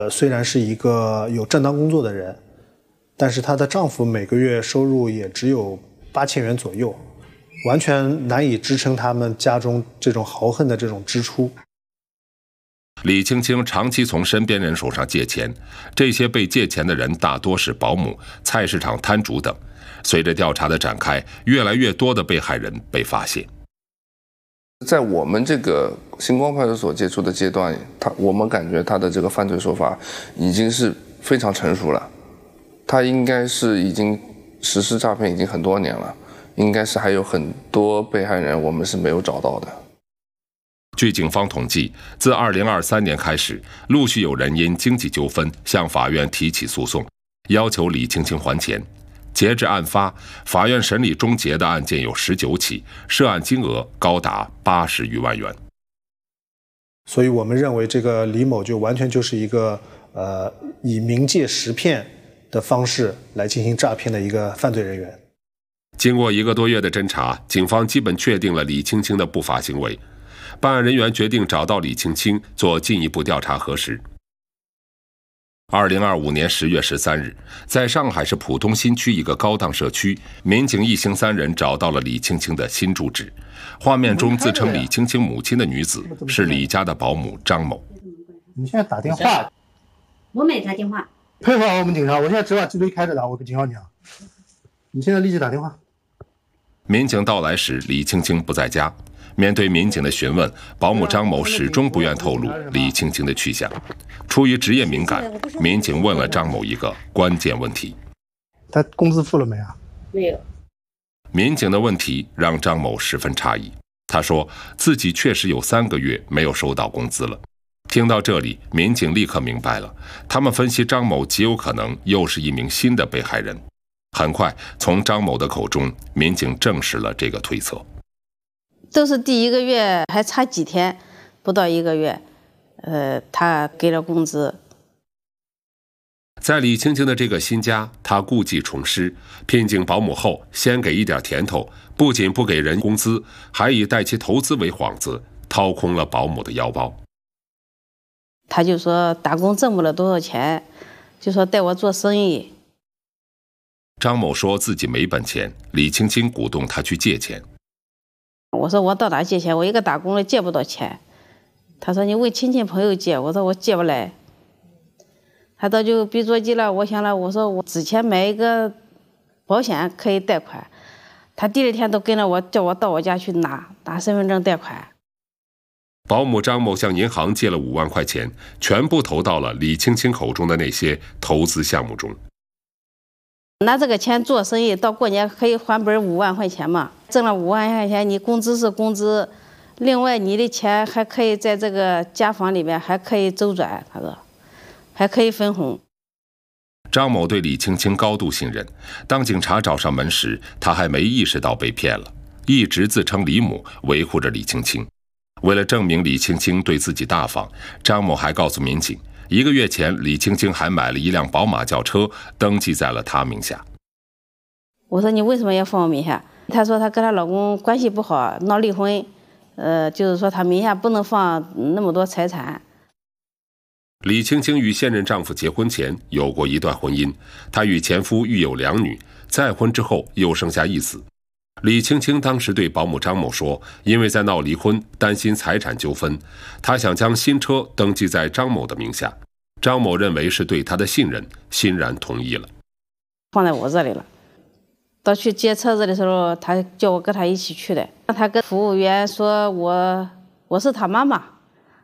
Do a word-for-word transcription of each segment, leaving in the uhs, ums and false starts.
呃，虽然是一个有正当工作的人，但是她的丈夫每个月收入也只有八千元左右，完全难以支撑他们家中这种豪横的这种支出。 李青青长期从身边人手上借钱，这些被借钱的人大多是保姆、菜市场摊主等。随着调查的展开，越来越多的被害人被发现。 在我们这个星光派出所接触的阶段，他我们感觉他的这个犯罪手法已经是非常成熟了，他应该是已经实施诈骗已经很多年了，应该是还有很多被害人我们是没有找到的。 据警方统计，自二零二三年开始，陆续有人因经济纠纷向法院提起诉讼，要求李青青还钱。截至案发，法院审理终结的案件有十九起，涉案金额高达八十余万元。 所以我们认为这个李某就完全就是一个呃以冥借实骗的方式来进行诈骗的一个犯罪人员。 经过一个多月的侦查，警方基本确定了李青青的不法行为。办案人员决定找到李青青做进一步调查核实。二零二五年十月十三日，在上海市浦东新区一个高档社区，民警一行三人找到了李青青的新住址。画面中自称李青青母亲的女子是李家的保姆张某。 你现在打电话？ 我没打电话。 配合我们警察，我现在执法记录仪开着的，我跟警告你啊，你现在立即打电话。 民警到来时，李青青不在家。面对民警的询问，保姆张某始终不愿透露李青青的去向。出于职业敏感，民警问了张某一个关键问题： 他工资付了没啊？ 没有。 民警的问题让张某十分诧异，他说自己确实有三个月没有收到工资了。听到这里，民警立刻明白了，他们分析张某极有可能又是一名新的被害人。很快，从张某的口中，民警证实了这个推测。 都是第一个月还差几天，不到一个月，呃，他给了工资。 在李青青的这个新家，他故技重施，聘请保姆后，先给一点甜头，不仅不给人工资，还以带其投资为幌子，掏空了保姆的腰包。 他就说打工挣不了多少钱，就说带我做生意。 张某说自己没本钱，李青青鼓动他去借钱。 我说我到哪借钱？我一个打工的借不到钱。他说你问亲戚朋友借，我说我借不来。他到就别着急了，我想了，我说我之前买一个保险可以贷款，他第二天都跟着我，叫我到我家去拿拿身份证贷款。 保姆张某向银行借了五万块钱，全部投到了李青青口中的那些投资项目中。 拿这个钱做生意，到过年可以还本五万块钱嘛。挣了五万块钱，你工资是工资，另外你的钱还可以在这个家纺里面还可以周转，他说还可以分红。 张某对李青青高度信任，当警察找上门时，他还没意识到被骗了，一直自称李母，维护着李青青。为了证明李青青对自己大方，张某还告诉民警，一个月前李青青还买了一辆宝马轿车，登记在了他名下。 我说你为什么要放我名下？她说她跟她老公关系不好，闹离婚，呃，就是说她名下不能放那么多财产。 李青青与现任丈夫结婚前有过一段婚姻，她与前夫育有两女，再婚之后又生下一子。李青青当时对保姆张某说，因为在闹离婚，担心财产纠纷，她想将新车登记在张某的名下。张某认为是对她的信任，欣然同意了。 放在我这里了。到去接车子的时候，他叫我跟他一起去的。他跟服务员说我我是他妈妈。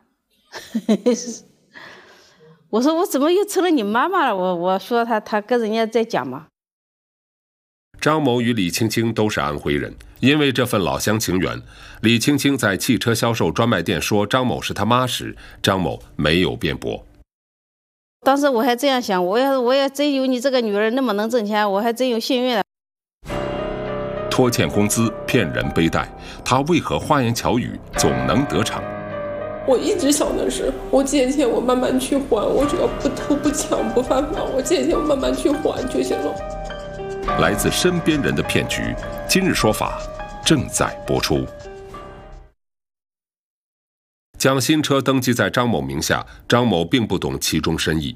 我说我怎么又成了你妈妈了？我我说他他跟人家在讲嘛。 张某与李青青都是安徽人，因为这份老乡情缘，李青青在汽车销售专卖店说张某是他妈时，张某没有辩驳。 当时我还这样想，我要我要真有你这个女儿那么能挣钱，我还真有幸运了。 拖欠工资、骗人背贷，他为何花言巧语总能得逞？ 我一直想的是，我借钱我慢慢去还，我只要不偷不抢不犯法，我借钱我慢慢去还就行了。 来自身边人的骗局，今日说法正在播出。将新车登记在张某名下，张某并不懂其中深意。